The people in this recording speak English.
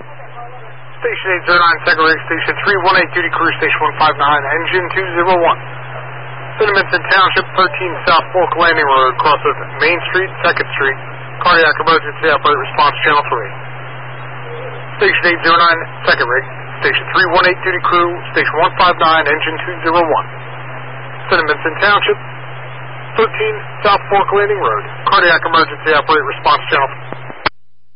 Station 809, second rig, station 318, duty crew, station 159, engine 201. Cinnamon Township, 13 South Fork Landing Road, crosses Main Street, 2nd Street. Cardiac emergency, operate response channel 3. Station 809, second rig, station 318, duty crew, station 159, engine 201. Cinnamon Township, 13 South Fork Landing Road, cardiac emergency, operate response channel 3.